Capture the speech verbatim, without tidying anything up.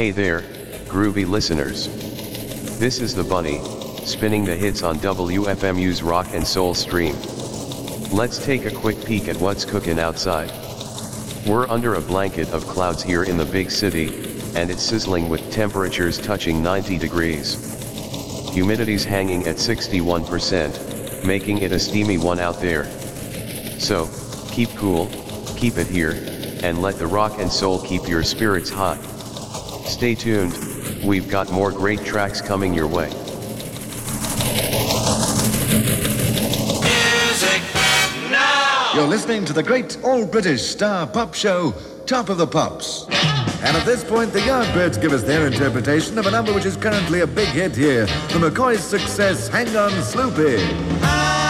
Hey there, groovy listeners. This is the Bunny, spinning the hits on W F M U's Rock and Soul stream. Let's take a quick peek at what's cooking outside. We're under a blanket of clouds here in the big city, and it's sizzling with temperatures touching ninety degrees. Humidity's hanging at sixty-one percent, making it a steamy one out there. So, keep cool, keep it here, and let the rock and soul keep your spirits hot. Stay tuned, we've got more great tracks coming your way. Music now! You're listening to the great all-British star pop show, Top of the Pops. And at this point, the Yardbirds give us their interpretation of a number which is currently a big hit here, the McCoys' success, Hang On Sloopy.